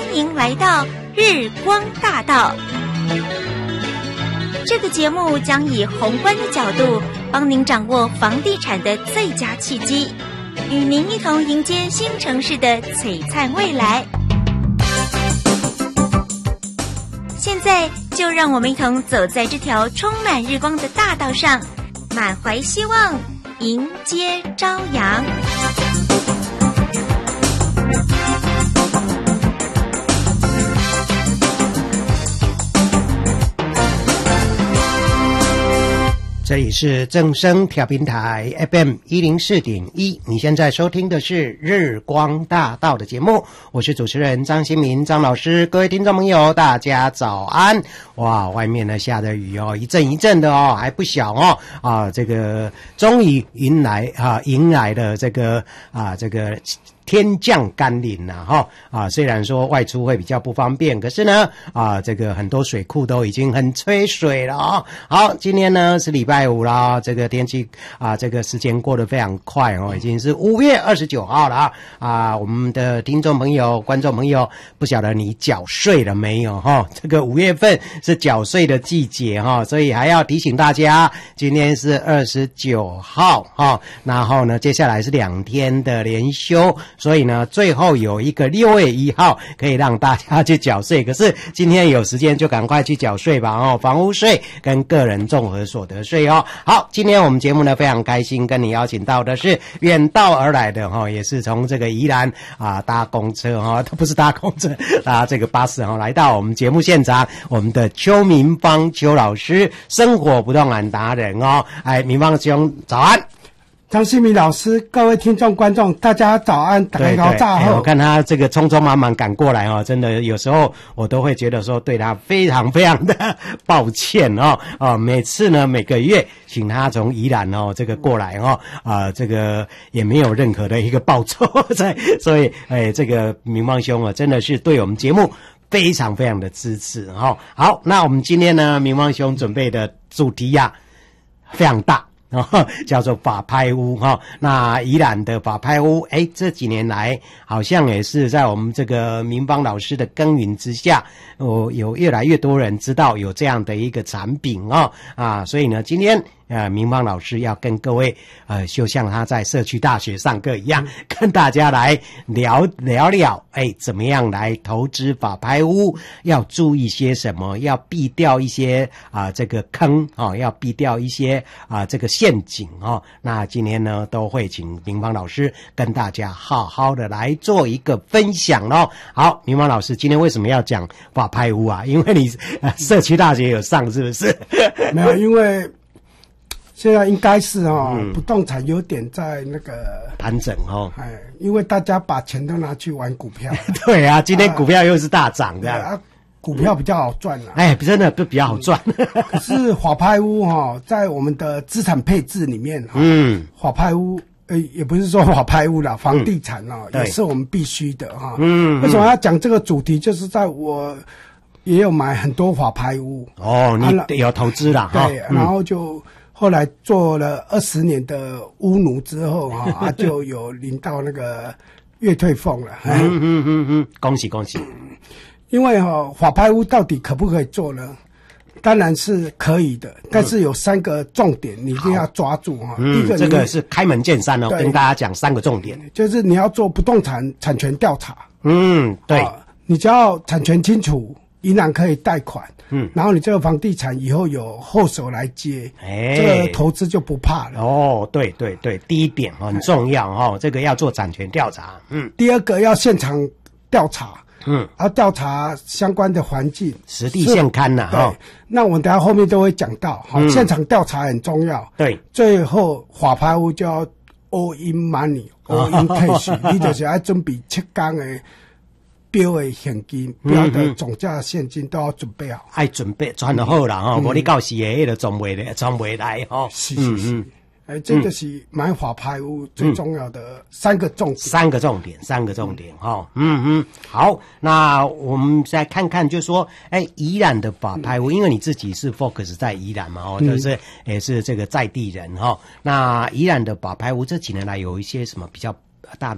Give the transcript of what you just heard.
迎来到日光大道。这个节目将以宏观的角度帮您掌握房地产的最佳契机，与您一同迎接新城市的璀璨未来。现在就让我们一同走在这条充满日光的大道上，满怀希望，迎接朝阳。 这里是正声调频台 FM 104.1，你现在收听的是日光大道的节目，我是主持人张新民张老师。各位听众朋友大家早安。哇，外面呢下的雨哦，一阵一阵的哦，还不小哦。这个终于迎来了这个天降甘霖啦虽然说外出会比较不方便，可是呢这个很多水库都已经很缺水了好，今天呢是礼拜五啦，这个天气这个时间过得非常快已经是5月29号了我们的听众朋友观众朋友，不晓得你缴税了没有这个5月份是缴税的季节所以还要提醒大家，今天是29号然后呢接下来是2天的连休，所以呢最后有一个6月1号可以让大家去缴税，可是今天有时间就赶快去缴税吧房屋税跟个人综合所得税好，今天我们节目呢非常开心跟你邀请到的是远道而来的也是从这个宜兰搭公车不是搭公车搭这个巴士来到我们节目现场，我们的邱明芳邱老师，生活不动产达人明芳兄早安。 张新民老师，各位听众观众大家早安，大家好早我看他这个匆匆忙忙赶过来真的有时候我都会觉得说对他非常非常的抱歉每次呢每个月请他从宜兰这个过来这个也没有任何的一个报酬所以这个明芳兄真的是对我们节目非常非常的支持好，那我们今天呢明芳兄准备的主题非常大叫做法拍屋那宜兰的法拍屋这几年来好像也是在我们这个明芳老师的耕耘之下有越来越多人知道有这样的一个产品所以呢今天明芳老师要跟各位就像他在社区大学上课一样跟大家来聊怎么样来投资法拍屋，要注意些什么，要避掉一些这个坑要避掉一些这个陷阱那今天呢都会请明芳老师跟大家好好的来做一个分享好，明芳老师今天为什么要讲法拍屋因为你社区大学有上是不是？ 没有，因为现在应该是不动产有点在那个盘整因为大家把钱都拿去玩股票对啊，今天股票又是大涨的股票比较好赚真的比较好赚可是法拍屋在我们的资产配置里面法拍屋也不是说法拍屋啦，房地产也是我们必须的为什么要讲这个主题，就是在我也有买很多法拍屋你有投资啦对然后就后来做了20年的屋奴之后就有领到那个月退俸了恭喜恭喜因为法拍屋到底可不可以做呢？当然是可以的，但是有3个重点你一定要抓住第一个， 这个是开门见山跟大家讲3个重点， 就是你要做不动产产权调查对你只要产权清楚，银行可以贷款然后你这个房地产以后有后手来接这个投资就不怕了对对对，第一点很重要这个要做产权调查第二个要现场调查要调查相关的环境， 实地现勘对那我等一下后面都会讲到现场调查很重要对， 最后法拍屋就要 all in money all in cash 你就是要准备7天的标的现金标的总价现金都要准备好爱准备赚得好啦不然你到时那个赚不来是这个是买法拍屋最重要的3个重点 3个重点好，那我们再看看就是说宜兰的法拍屋因为你自己是 focus 在宜兰嘛就是也是这个在地人那宜兰的法拍屋这几年来有一些什么比较大的